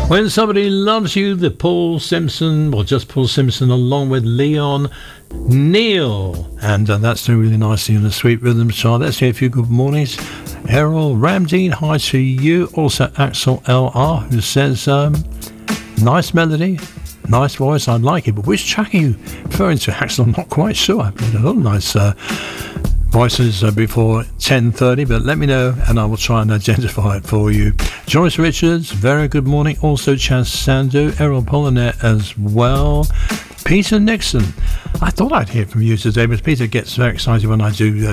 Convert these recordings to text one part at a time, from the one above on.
When Somebody Loves You, the Paul Simpson, or just Paul Simpson, along with Leon Neal. And that's doing really nicely in the Sweet Rhythm chart. Let's hear a few good mornings. Errol Ramdeen, hi to you. Also Axel LR, who says, nice melody, nice voice, I like it. But which track are you referring to, Axel? I'm not quite sure. I've played a lot of nice voices before 10:30, but let me know and I will try and identify it for you. Joyce Richards, very good morning. Also Chaz Sandu, Errol Pollinet as well. Peter Nixon, I thought I'd hear from you today, but Peter gets very excited when I do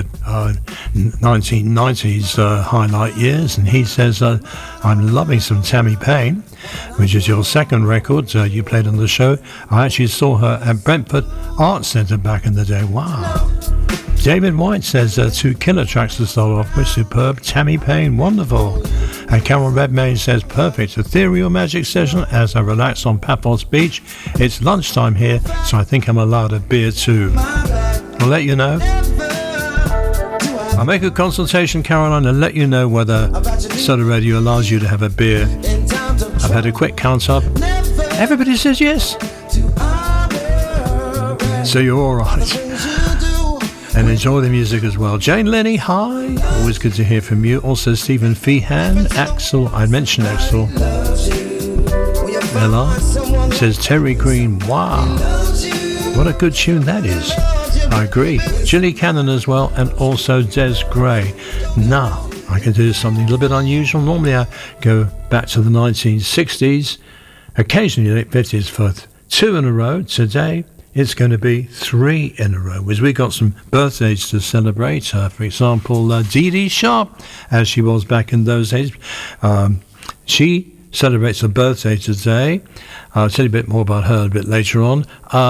1990s highlight years, and he says, I'm loving some Tammy Payne, which is your second record you played on the show. I actually saw her at Brentford Arts Centre back in the day. Wow. David White says 2 killer tracks to start off with. Superb. Tammy Payne, wonderful. And Carol Redmayne says perfect. Ethereal Magic session as I relax on Paphos Beach. It's lunchtime here, so I think I'm allowed a beer too. I'll let you know. I'll make a consultation, Caroline, and let you know whether Solar Radio allows you to have a beer. I've had a quick count up. Everybody says yes. So you're all right. And enjoy the music as well. Jane Lenny, hi. Always good to hear from you. Also Stephen Feehan, Axel. I mentioned Axel. Ella says Terry Green. Wow. What a good tune that is. I agree. Gilly Cannon as well. And also Des Gray. Now, I can do something a little bit unusual. Normally I go back to the 1960s. Occasionally late 50s for 2 in a row. Today, it's going to be 3 in a row, as we got some birthdays to celebrate. For example, Dee Dee Sharp, as she was back in those days. She celebrates her birthday today. I'll tell you a bit more about her a bit later on.